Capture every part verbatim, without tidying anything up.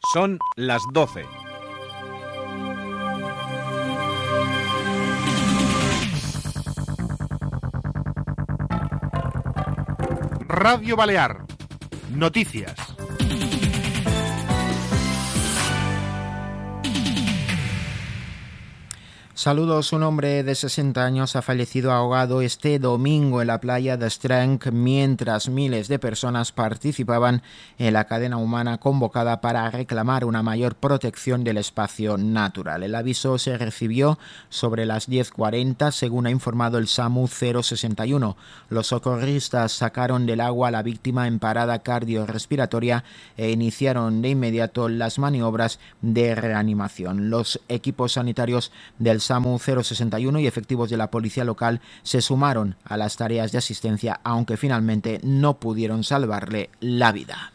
Son las doce. Radio Balear. Noticias. Saludos. Un hombre de sesenta años ha fallecido ahogado este domingo en la playa de Stranc mientras miles de personas participaban en la cadena humana convocada para reclamar una mayor protección del espacio natural. El aviso se recibió sobre las diez cuarenta, según ha informado el SAMU cero sesenta y uno. Los socorristas sacaron del agua a la víctima en parada cardiorrespiratoria e iniciaron de inmediato las maniobras de reanimación. Los equipos sanitarios del SAMU cero sesenta y uno y efectivos de la policía local se sumaron a las tareas de asistencia, aunque finalmente no pudieron salvarle la vida.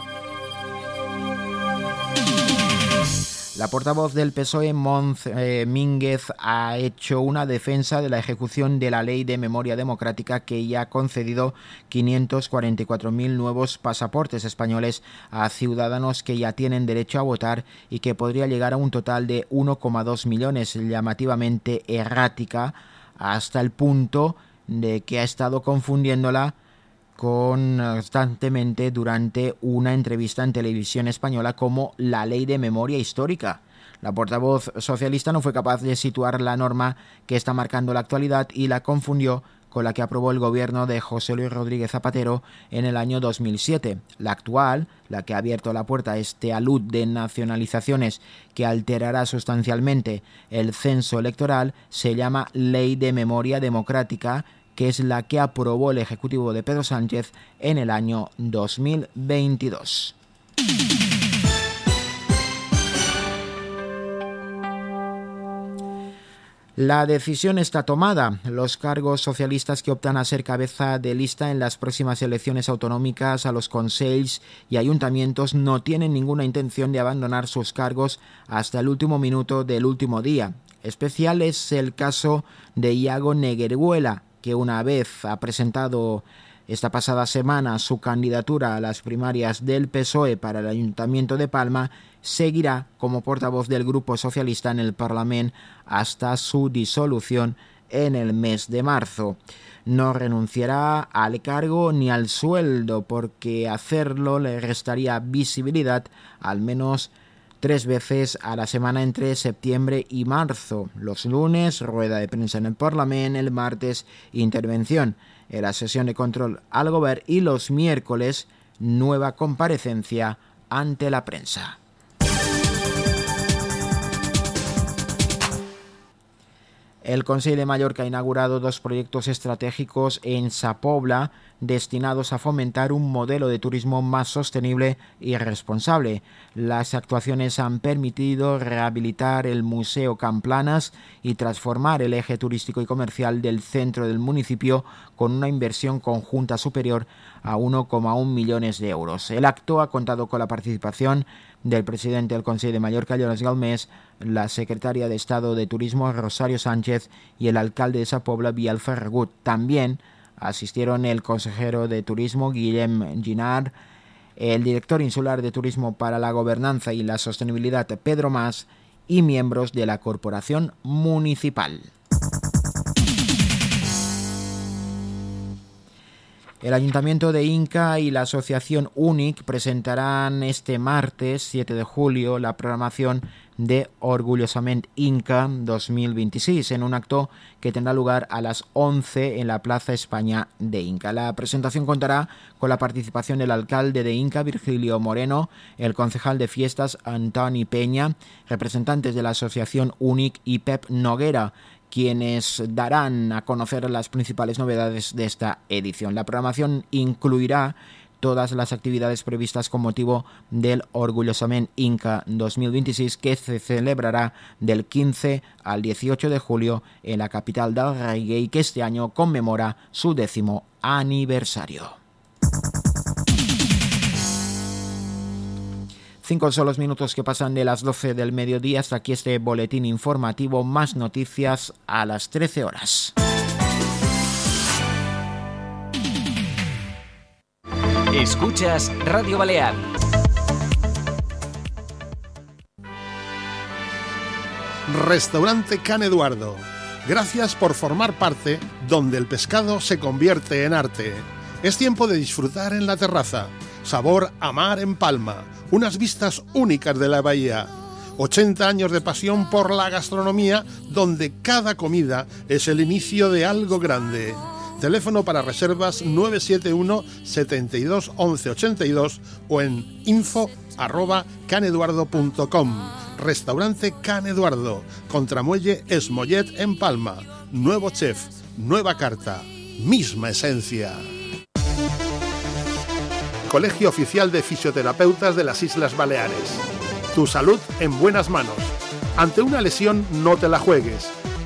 La portavoz del P S O E, Montse eh, Mínguez, ha hecho una defensa de la ejecución de la Ley de Memoria Democrática, que ya ha concedido quinientos cuarenta y cuatro mil nuevos pasaportes españoles a ciudadanos que ya tienen derecho a votar y que podría llegar a un total de uno coma dos millones, llamativamente errática, hasta el punto de que ha estado confundiéndola constantemente durante una entrevista en televisión española como la Ley de Memoria Histórica. La portavoz socialista no fue capaz de situar la norma que está marcando la actualidad y la confundió con la que aprobó el gobierno de José Luis Rodríguez Zapatero en el año dos mil siete. La actual, la que ha abierto la puerta a este alud de nacionalizaciones que alterará sustancialmente el censo electoral, se llama Ley de Memoria Democrática, que es la que aprobó el Ejecutivo de Pedro Sánchez en el año dos mil veintidós. La decisión está tomada. Los cargos socialistas que optan a ser cabeza de lista en las próximas elecciones autonómicas a los consells y ayuntamientos no tienen ninguna intención de abandonar sus cargos hasta el último minuto del último día. Especial es el caso de Iago Negueruela, que una vez ha presentado esta pasada semana su candidatura a las primarias del P S O E para el Ayuntamiento de Palma, seguirá como portavoz del Grupo Socialista en el Parlamento hasta su disolución en el mes de marzo. No renunciará al cargo ni al sueldo, porque hacerlo le restaría visibilidad al menos tres veces a la semana entre septiembre y marzo. Los lunes, rueda de prensa en el Parlamento; el martes, intervención en la sesión de control al Govern; y los miércoles, nueva comparecencia ante la prensa. El Consell de Mallorca ha inaugurado dos proyectos estratégicos en Sa Pobla destinados a fomentar un modelo de turismo más sostenible y responsable. Las actuaciones han permitido rehabilitar el Museo Can Planas y transformar el eje turístico y comercial del centro del municipio con una inversión conjunta superior a uno coma uno millones de euros. El acto ha contado con la participación del presidente del Consell de Mallorca, Jonas Galmés, la secretaria de Estado de Turismo, Rosario Sánchez, y el alcalde de Sa Pobla, Biel Ferragut. También asistieron el consejero de Turismo, Guillem Ginard, el director insular de Turismo para la Gobernanza y la Sostenibilidad, Pedro Mas, y miembros de la Corporación Municipal. El Ayuntamiento de Inca y la Asociación UNIC presentarán este martes siete de julio la programación de Orgullosament Inca dos mil veintiséis en un acto que tendrá lugar a las once en la Plaza España de Inca. La presentación contará con la participación del alcalde de Inca, Virgilio Moreno, el concejal de fiestas, Antoni Peña, representantes de la Asociación UNIC y Pep Noguera, quienes darán a conocer las principales novedades de esta edición. La programación incluirá todas las actividades previstas con motivo del Orgullosament Inca dos mil veintiséis, que se celebrará del quince al dieciocho de julio en la capital del reggae y que este año conmemora su décimo aniversario. Cinco son los minutos que pasan de las doce del mediodía. Hasta aquí este boletín informativo. Más noticias a las trece horas. Escuchas Radio Balear. Restaurante Can Eduardo. Gracias por formar parte donde el pescado se convierte en arte. Es tiempo de disfrutar en la terraza. Sabor a mar en Palma. Unas vistas únicas de la bahía. ochenta años de pasión por la gastronomía, donde cada comida es el inicio de algo grande. Teléfono para reservas nueve siete uno, setenta y dos, once ochenta y dos o en info arroba caneduardo punto com. Restaurante Can Eduardo, Contramuelle Esmollet en Palma. Nuevo chef, nueva carta, misma esencia. Colegio Oficial de Fisioterapeutas de las Islas Baleares. Tu salud en buenas manos. Ante una lesión no te la juegues.